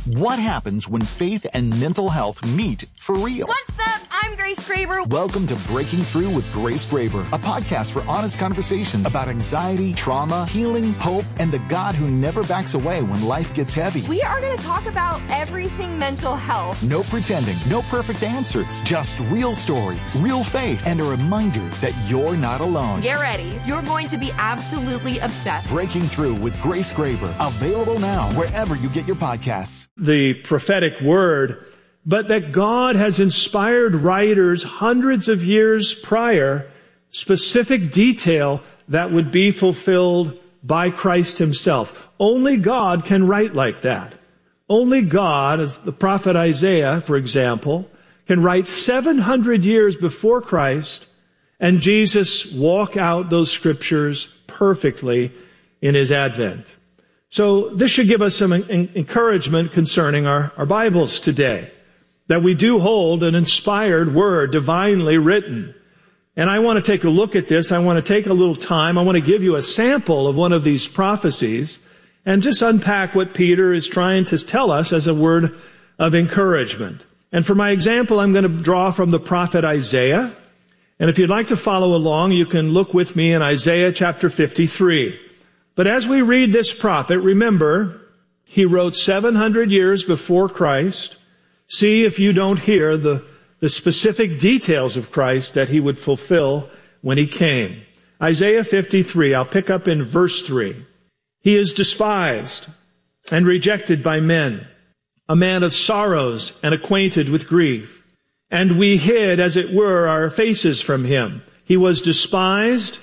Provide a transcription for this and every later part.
What happens when faith and mental health meet for real? What's up? I'm Grace Graber. Welcome to Breaking Through with Grace Graber, a podcast for honest conversations about anxiety, trauma, healing, hope, and the God who never backs away when life gets heavy. We are going to talk about everything mental health. No pretending, no perfect answers, just real stories, real faith, and a reminder that you're not alone. Get ready. You're going to be absolutely obsessed. Breaking Through with Grace Graber, available now wherever you get your podcasts. The prophetic word, but that God has inspired writers hundreds of years prior, specific detail that would be fulfilled by Christ himself. Only God can write like that. Only God, as the prophet Isaiah, for example, can write 700 years before Christ and Jesus walk out those scriptures perfectly in his advent. So this should give us some encouragement concerning our Bibles today, that we do hold an inspired word, divinely written. And I want to take a look at this. I want to take a little time. I want to give you a sample of one of these prophecies and just unpack what Peter is trying to tell us as a word of encouragement. And for my example, I'm going to draw from the prophet Isaiah. And if you'd like to follow along, you can look with me in Isaiah chapter 53. But as we read this prophet, remember, he wrote 700 years before Christ. See if you don't hear the specific details of Christ that he would fulfill when he came. Isaiah 53, I'll pick up in verse 3. He is despised and rejected by men, a man of sorrows and acquainted with grief. And we hid, as it were, our faces from him. He was despised,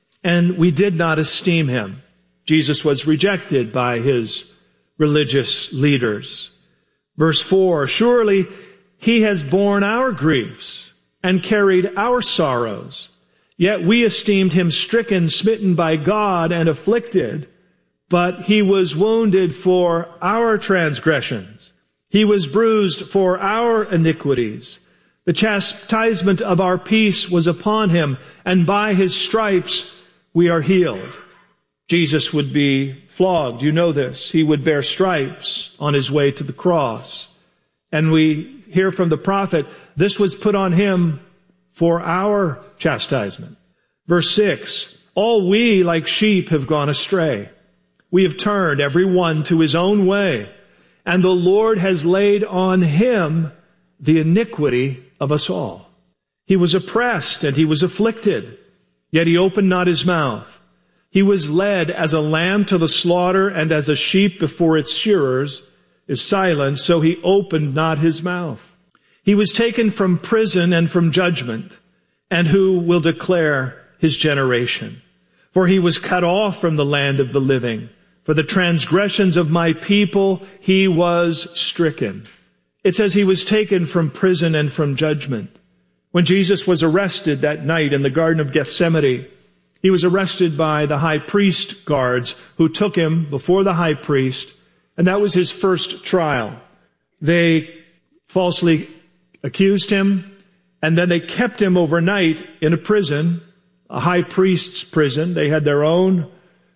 and we did not esteem him. Jesus was rejected by his religious leaders. Verse 4, surely he has borne our griefs and carried our sorrows. Yet we esteemed him stricken, smitten by God, and afflicted. But he was wounded for our transgressions. He was bruised for our iniquities. The chastisement of our peace was upon him, and by his stripes we are healed. Jesus would be flogged. You know this. He would bear stripes on his way to the cross. And we hear from the prophet, this was put on him for our chastisement. Verse 6, all we like sheep have gone astray. We have turned every one to his own way, and the Lord has laid on him the iniquity of us all. He was oppressed and he was afflicted, yet he opened not his mouth. He was led as a lamb to the slaughter, and as a sheep before its shearers is silent, so he opened not his mouth. He was taken from prison and from judgment, and who will declare his generation? For he was cut off from the land of the living. For the transgressions of my people he was stricken. It says he was taken from prison and from judgment. When Jesus was arrested that night in the Garden of Gethsemane, he was arrested by the high priest guards who took him before the high priest, and that was his first trial. They falsely accused him, and then they kept him overnight in a prison, a high priest's prison. They had their own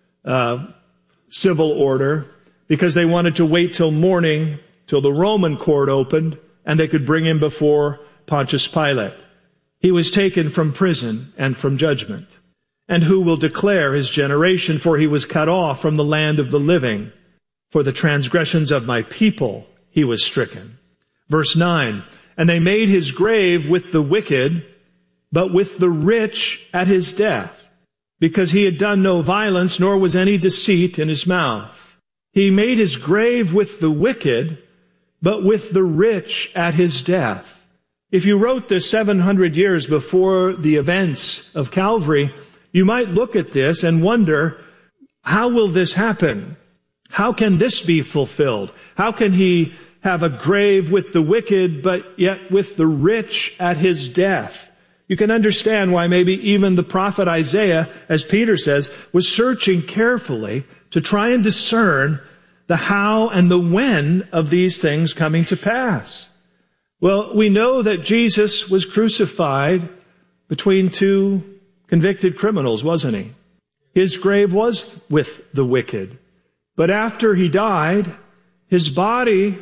civil order because they wanted to wait till morning, till the Roman court opened, and they could bring him before Pontius Pilate. He was taken from prison and from judgment. And who will declare his generation? For he was cut off from the land of the living. For the transgressions of my people he was stricken. Verse 9, and they made his grave with the wicked, but with the rich at his death, because he had done no violence, nor was any deceit in his mouth. He made his grave with the wicked, but with the rich at his death. If you wrote this 700 years before the events of Calvary, you might look at this and wonder, how will this happen? How can this be fulfilled? How can he have a grave with the wicked, but yet with the rich at his death? You can understand why maybe even the prophet Isaiah, as Peter says, was searching carefully to try and discern the how and the when of these things coming to pass. Well, we know that Jesus was crucified between two convicted criminals, wasn't he? His grave was with the wicked. But after he died, his body